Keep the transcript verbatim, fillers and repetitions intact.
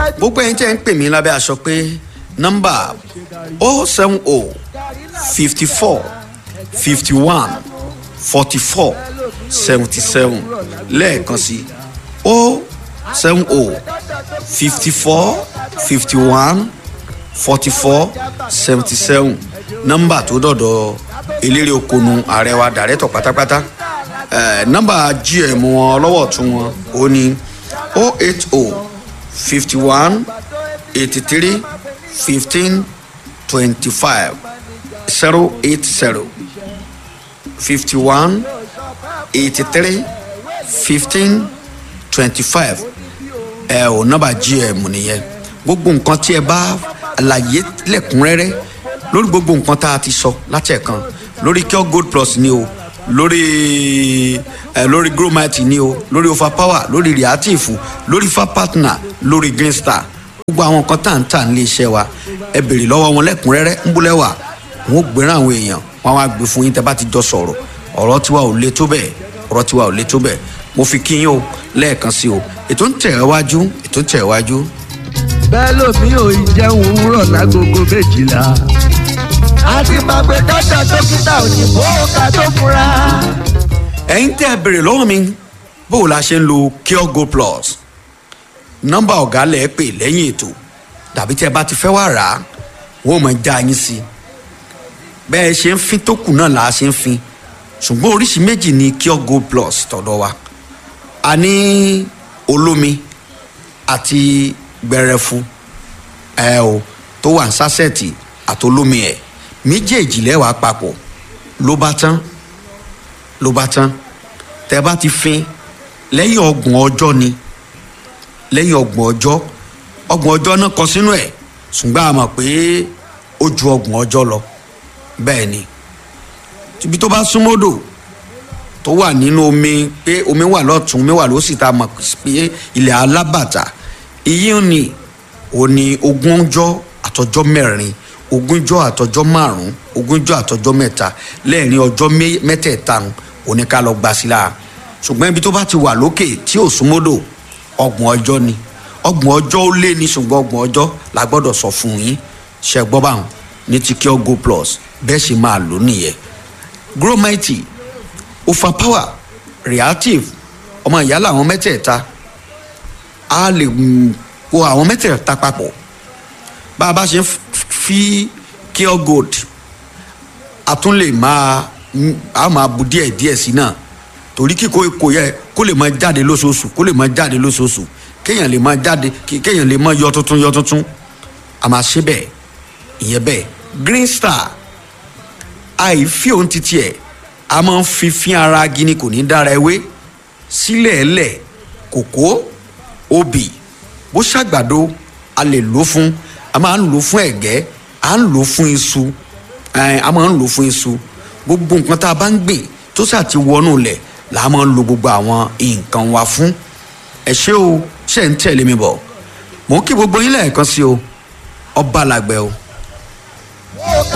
gbogbo ẹ̀yin tẹ́ ń pè mí lábẹ́ aṣọ pé nọ́mbà o seven o fifty four fifty one forty four seventy seven lẹ́ẹ̀kan sí o seven o fifty four fifty one forty four seventy seven nọ́mbà tó dọ̀dọ̀ eléré okonu ààrẹ wa dàrẹ́tọ̀ pátápátá nọ́mbà gm wọn lọ́wọ́ tún wọn ó ní o eight o fifty one eighty three fifteen twenty five zero eight zero fifty one eighty three fifteen twenty five ẹ ò nọ́mbà gm nìyẹn gbogbo nǹkan tí ẹ bá àlàyé lẹ́kùnrẹ́rẹ́ lórí gbogbo nǹkan tá a ti sọ láti ẹ̀kan lórí Cure Gold Plus ni o lórí ẹ lórí Gromite ni o lórí Overpower lórí Reactive lórí Fa Partner lórí Green Star gbogbo àwọn nǹkan tá à ń tà nílé iṣẹ́ wa ẹ béèrè lọ́wọ́ wọn lẹ́kùnrẹ́rẹ́ ń búlẹ̀ wà wọn ò gbéra àwọn èèyàn wọn wá gbé fún yín tẹ́ bá ti jọ sọ̀rọ̀ ọ̀rọ̀ tiwa ò le tó bẹ́ẹ̀ ọ̀rọ̀ tiwa ò le tó bẹ́ẹ̀ mo fi kí yín o lẹ́ẹ̀kan sí o ètò ń tẹ̀ wájú ètò ń tẹ̀ wájú. bẹ́ẹ̀ lómi ò ì jẹun òwúrọ̀ lágogo méjìlá a ti máa gbé dọ́tà dókítà òyìnbó ká tó fura. ẹ̀yin tẹ́ ẹ béèrè lọ́wọ́ mi bó o la ṣe ń lo Cure Gold Plus nọ́mbà ọ̀gá lẹ̀ pè lẹ́yìn ètò tàbí tẹ́ ẹ bá ti fẹ́ wá rà á wọ́n ò mọ̀ já yín sí i bẹ́ẹ̀ ṣe ń fin tó kù náà là á ṣe ń fin ṣùgbọ́n oríṣi méjì ni Cure Gold Plus tọ̀dọ̀ wa a ní olómi àti gbẹrẹfu ẹ o tó wà ní sásẹ̀tì àtolómi ẹ̀ méjèèjì lẹ́wàá papọ̀ ló bá tán ló bá tán tẹ́ bá ti fin lẹ́yìn ọgbọ̀n ọjọ́ ni lẹ́yìn ọgbọ̀n ọjọ́ ọgbọ̀n ọjọ́ náà kọ sínú ẹ̀ ṣùgbọ́n a mọ̀ pé ó ju ọgbọ̀n ọjọ́ lọ bẹ́ẹ̀ ni ibi tó bá súnmọ́dò tó wà nínú omi pé omi wà lọ́tún omi wà lósì tá a mọ̀ pé ilẹ̀ alábàtà iyì ni ò ní ogún ọjọ́ àtọjọ́ mẹ́rin ogúnjọ́ àtọjọ́ márùn-ún ogúnjọ́ àtọjọ́ mẹ́ta lẹ́ẹ̀rin ọjọ́ mẹ́tẹ̀ẹ̀ta òní ká lọ gbà sí la ṣùgbọ́n ibi tó bá ti wà lókè tí ò súnmọ́dò ọgbọ̀n ọjọ́ ni ọgbọ̀n ọjọ́ ó lé ní ṣùgbọ́n ọgbọ̀n ọjọ́ la gbọ́dọ̀ sọ fún yín ṣe gbọ́ báwọn ní ti Cure Gold Plus bẹ́ẹ̀ ṣe máa lò nìyẹn Gromite Overpower Reactive ọmọ ìyá làwọn mẹ́tẹ̀ẹ̀ta a lè kó àwọn mẹ́tẹ̀ẹ̀ta papọ̀ bá a bá ṣe fi Cure Gold a tún lè máa a máa bu díẹ̀ díẹ̀ sí náà torí kíkó kò yẹ kó lè máa jáde lóṣooṣù kó lè máa jáde lóṣooṣù kéèyàn lè máa jáde kéèyàn lè máa yọ tuntun yọ tuntun a máa ṣe bẹ́ẹ̀ ìyẹn bẹ́ẹ̀ Green Star àìfi òun ti tiẹ̀ a máa ń fi fín ara gini kò ní dára ewé sílẹ̀ ẹlẹ̀ kòkó obì bó ṣàgbàdo a lè lò fún a máa ń lò fún ẹ̀gẹ́ a ń lò fún iṣu a máa ń lò fún iṣu gbogbo nǹkan tá a bá ń gbìn tó ṣáà ti wọnú lẹ̀ là á máa ń lo gbogbo àwọn nǹkan wa fún ẹ ṣé o ṣe ń tẹ̀lé mi bọ̀ mò ń kí gbogbo yín lẹ́ẹ̀kan sí o ọba làgbẹ̀ o.